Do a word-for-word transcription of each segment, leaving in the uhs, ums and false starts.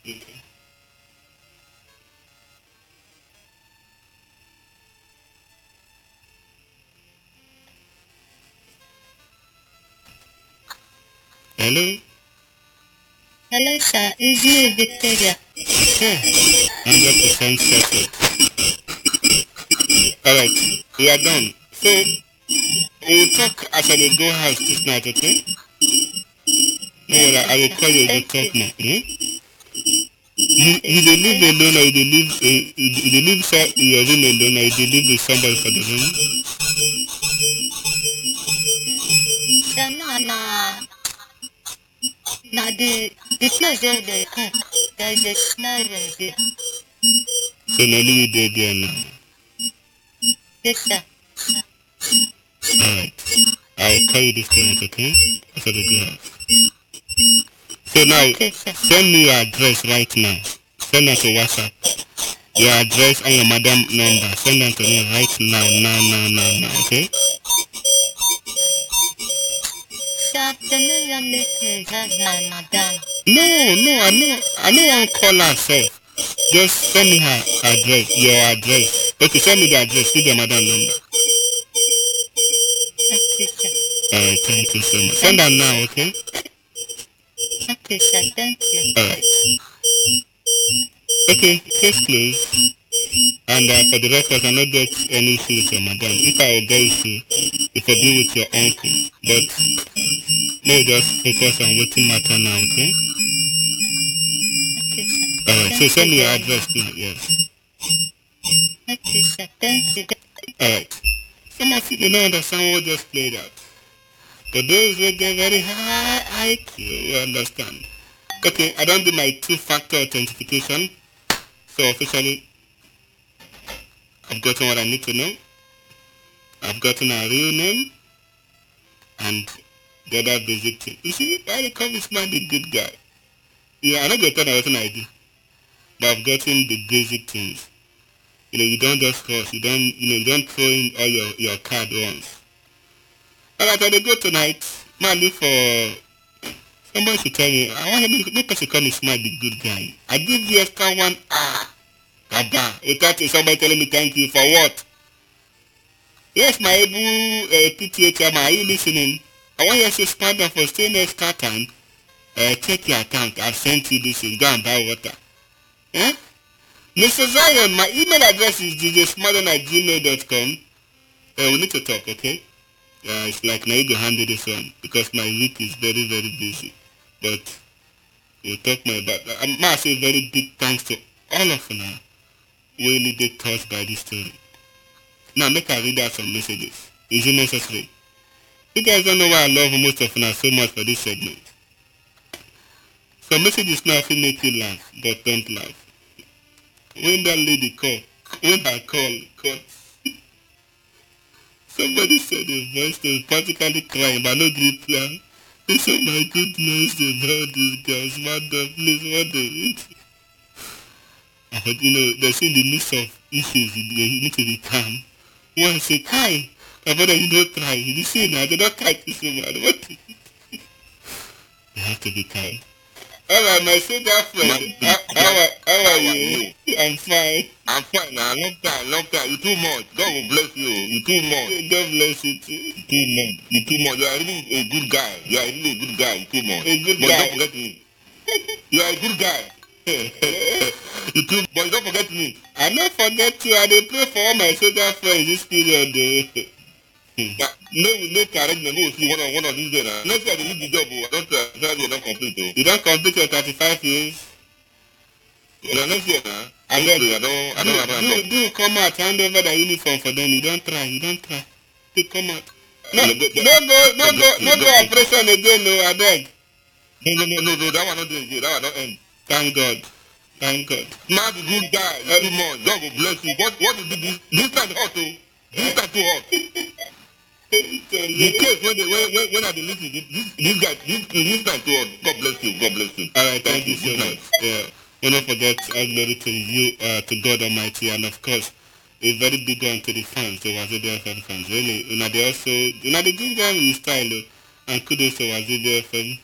Okay. Hello? Hello, sir. Is me Victoria? Okay. one hundred percent settled. Alright. We are done. So, we'll talk as I dey go house this night, okay? No worry, I will call you, we go Thank talk you. now. Eh? You, Okay, you sir. dey live Thank alone or you dey live, uh, you, you dey live sir, in your room alone or you dey live with somebody for the room? Sir, no, no. Now the the place where they cook, there is a smell in there. So, now you dey there now. Yes, sir. Alright. I will call you this night, okay? As I dey go house. So now, Okay, sir. send me your address right now. Send that to WhatsApp. Your address and your madam number. Send them to me right now, now, now, now, now, okay? Sir, the new young lady has my madam. No, no, I know, I know one call her self. Just send me her address, your address. Okay, send me the address with your madam number. Okay, sir. Alright, thank you so much. Send that now, okay? Okay, sir. Thank you. Alright. Okay, case closed. And uh, for the record, I not get any issue with your madam. If I will get issue, it will be with your uncle. But may just focus on what matter now, okay? Okay, sir. Alright, so Thank send you me your very address much. now, yes. Okay, sir. Thank you. Alright. Some of you do not understand what just played out. But those who get very high I Q will understand. Okay, I don't do my two-factor authentication. So officially, I've gotten what I need to know. I've gotten a real name and the other basic thing. You see, I call this man the good guy. Yeah, I'm not going to tell you what I do. But I've gotten the basic things. You know, you don't just cross, you don't, you know, you don't throw in all your, your card once. Alright, I go tonight. Man, look for somebody should tell me. I want him to person call me smart, the good guy. I give you extra one ah, Baba. Without somebody telling me thank you for what? Yes, my able uh, P T A chairman, are you listening? I want you to stand up for stay next car time. Uh, check your account. I've sent you this and go and buy water. Eh? Mister Zion, my email address is d j smarden at gmail dot com. Uh, we need to talk, okay? Uh, it's like now you go handle this one because my week is very, very busy. But we'll talk more about that. I must say very big thanks to all of you now who really did touched by this story. Now make I read out some messages. Is it necessary? You guys don't know why I love most of you so much for this segment. Some messages now feel make you laugh, but don't laugh. When that lady call, when I call, call, somebody said a voice was practically crying, but no grip plan. They said, my goodness, about this girls, madam, please, what do you But you know, they say in the midst of issues, you, you need to be calm. One say, Kai, my brother, you don't try. You say now, they don't catch this woman. What do you You have to be calm. Alright, my soldier friend, how, how, are, how are you? I'm fine. I'm fine now. Long time, long time. You too much. God will bless you. You too much. God bless you too. You too much. You too much. You are really a good guy. You are really a good guy. You too much. A good but guy. Don't forget me. You are a good guy. You too, but don't forget me. I not forget you. I dey pray for all my soldier friends this period. Uh. Yeah, no, make arrangement. Go see one of one of these days. Uh. Next year they leave the job. Oh. I don't uh, tell you don't complete. Oh. You don't complete your thirty-five years. You know, next year, huh? I beg you. I don't. I don't. Do, do, do come out. Hand over the uniform for them. You don't try. You don't try. You come out. No, no, go, no go, no go operation again. No, I beg. No, no, no, no, no. That one not do again. That one not end. Thank God. Thank God. Now the good guy every month. God will bless you. What what is this? This time hot oh. This time too hot. The case when they when when, when I dey listen this this guy this this time too hot. God bless you. God bless you. Alright, thank, thank you so much. Yeah. Do not forget all glory to you, uh, to God Almighty, and of course a very big one to the fans, to Wazobia F M fans. Really, una dey also una dey give them in style oh, and kudos to Wazobia F M.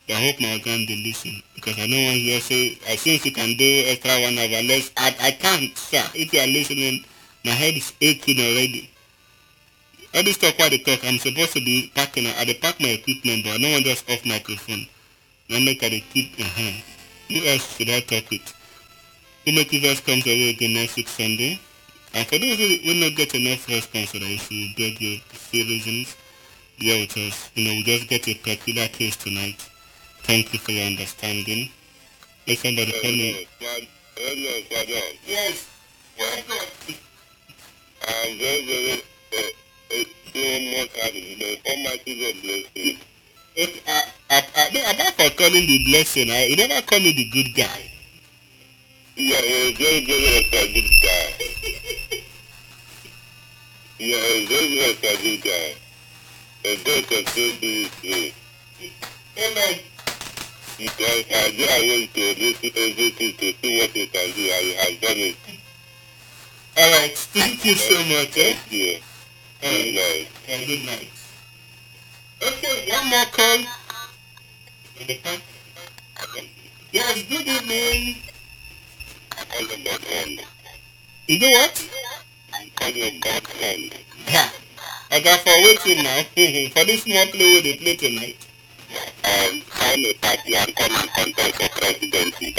I hope my organ will listen because I don't want you to say, I since you can do extra one hour, less. I, I can't, sir. If you are listening, my head is aching already. All this talk while they talk, I'm supposed to be packing. I dey pack my equipment, but I don't want just off microphone. Now make I dey keep. Uh-huh. Who else should I talk with? Who make you guys come away again next week Sunday? And for those who will not get enough response, so that you should beg your say reasons, yeah, with us. You know, we just get a peculiar case tonight. Thank you for your understanding. Let somebody call me. Yes. I'm very, very, uh, uh, so much happy. The Almighty God bless you. Okay, I, I, I, I thank for calling the blessing. I, you never call me the good guy. Yeah, you're a very, very uh, good guy. Yeah, a very, very uh, good guy. A very considerate uh, Amen. because I do I want to listen everything to see what you can do. I have done it. Alright, thank you so much. Eh? Thank you. Good night. And good night. Okay, one more call. Yes, good evening. I'm a bad hand. You know what? I'm a bad hand. Yeah. I got for waiting now. For this small play where they play tonight. Um, I'm a party and come and contest for presidency.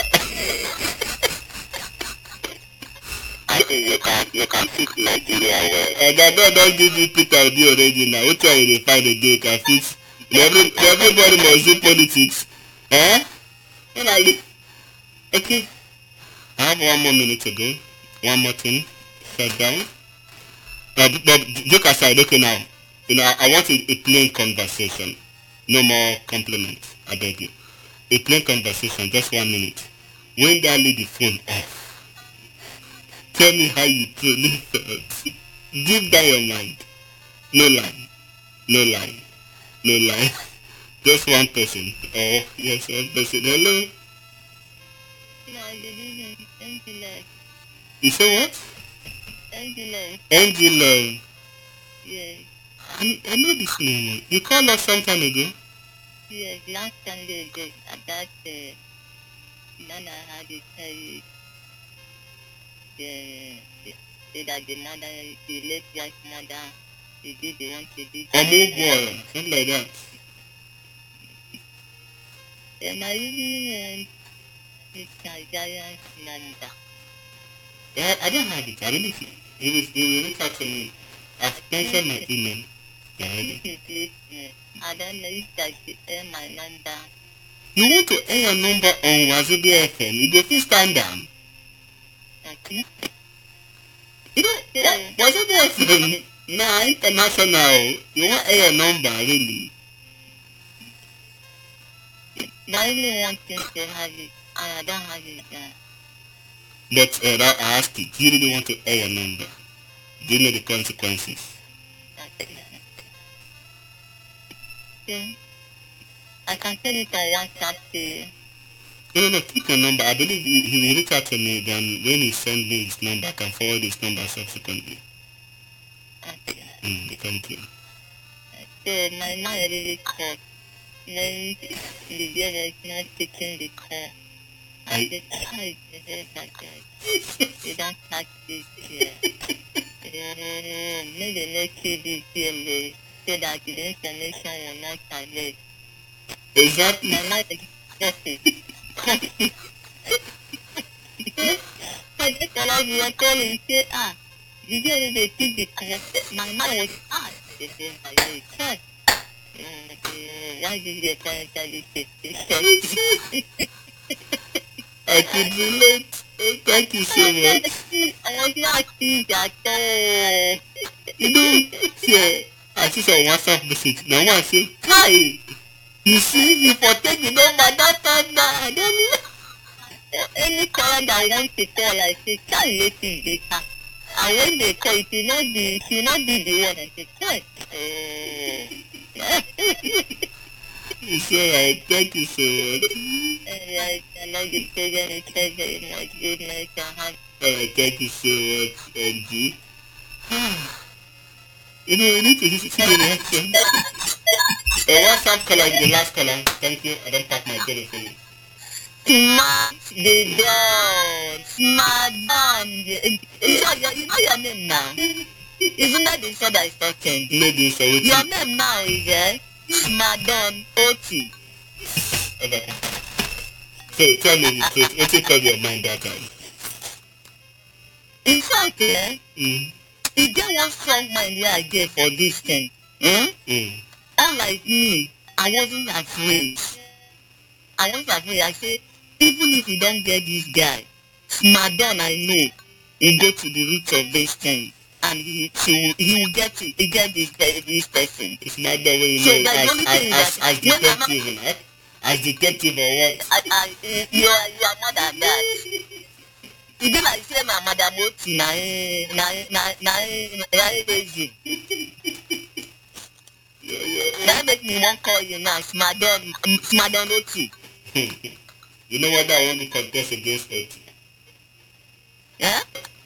I think you can, you can fix Nigeria well. And I don't, don't give you Peter Obi already now. Which one you dey find again can fix? Every, everybody must do politics. Eh? And I, okay. I have one more minute to go. One more thing. Shut down. But, but joke aside, okay now. You know, I, I want a, a plain conversation. No more compliments. I beg you. A plain conversation, just one minute. When that lady phone off, tell me how you truly felt. Deep down your mind. No lie. No lie. No lie. Just one person. Oh, yes, one person. Hello? No, I didn't. Angela. You say what? Angela. Angela. Yes. I, I know this name. You called us some time ago. Yes, last Sunday, the, about the Nana had to tell you the, the, the, that the mother, the late wife's mother, they did the one to do. A move boy. Something like that. And I really it's Nigerian number. Yeah, I don't have it. I really feel. It was, it will reach out to me. I've mentioned my email. Yeah, I This is listening. I don't know if I should air my number. You want to air your number on Wazobia F M? You go fit stand down. Okay? You know, that Wazobia F M now international. You want air your number really? I really want to have it. I don't have it now. But uh, that I ask you, do you really want to air your number? Do you know the consequences? Okay. I can tell you that I want to you. No, no, no, keep your number. I believe he, he will reach out to me. Then when he sends me his number, I can forward his number subsequently. Okay. Mm, thank you. So my mom really called. Then the girl is not taking the call. I- I just tried to say that they don't catch this here. Maybe let's see this here so that the information will not collect. Exactly. My mom is just it. I just allowed you to call and say, ah, the girl is a T V correct. My mom is ah, this is my very church. I could relate. Oh, thank you so much. You know, yeah, I see some WhatsApp message. Now I say, hi. You see, you for take the number that time now. I don't know. Any time that I want to tell, I say, try letting this happen. And when they tell you, she not be, she not be the one, I say, try. It's alright. Thank you so much. Alright, I know the children is very much good night and have. Alright, thank you so much, Angie. You know, we need to see the reaction. WhatsApp caller, the last caller. Thank you. I don't pack my jelly for you. Smart the dog. Smart dog. You know your, you know your name now. Isn't that the show that is talking? Ladies, so Your name now is eh? Smart dog Oti. okay. So tell me the truth. What you call your mind that time? In fact, eh? Mm. You get one strong mind where I get for this thing. Hmm? Mm. Unlike me, I wasn't afraid. I wasn't afraid. I say, even if you don't get this guy, Madam, I know, you go to the roots of this thing, and he, he, will, he will get it. He get this this person. It's not the way you So know. the As, only as, thing as, that as when I'm not- detective, right? As detective or what? I, I, you are you are more than that. E be like say my madam Oti na na na na na lazy. Yeah, yeah. That make me wan call you now, Madam Madam Oti. You know what I want to contest against Oti? Yeah?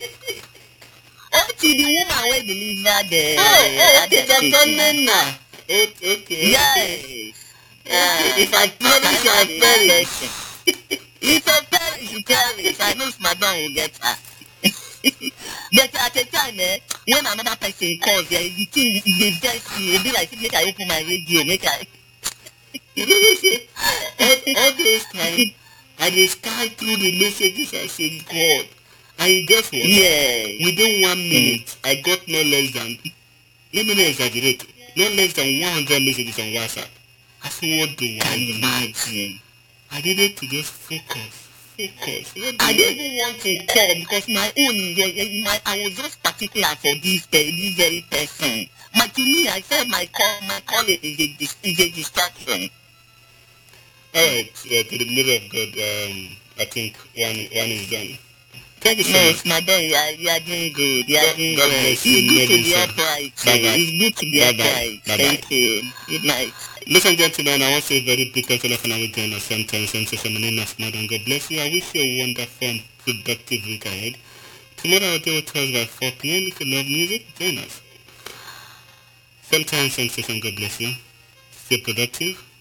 Oti the woman wey deliver the. Oh, the okay, the government now. Okay, okay. Yes. Okay. If I perish, I perish. If I perish, you perish. I know Madam will get her. But at a time, eh, when another person calls, eh, the thing is the best. It be like make I open my radio, make I. You know what I say? All, all those times, I just scan through the messages I send God. And guess what? Yeah. Within one minute, I got no less than, let me not exaggerate, no less than one hundred messages on WhatsApp. I said, what do I imagine? I needed to just focus. Focus. I didn't even want to call because my own, my, I was just particular for this, this very person. But to me, I said my call, my call is a, is a distraction. Alright, uh, to the middle of God, um, I think one, one is done. Thank you so No, much. my boy, you are, you are doing good. You are God- doing God well. bless It's you, good to be Medicine. upright. Bye-bye. It's good to be Bye-bye. upright. Bye-bye. Thank you. Good night. Ladies and gentlemen, I want to say a very big thank you for now joining us sometimes. Same session, my name is Madam. God bless you. I wish you a wonderful and productive week ahead. Tomorrow I'll do with us by four p.m. If you love music, join us. Sometimes, same session. God bless you. Stay productive.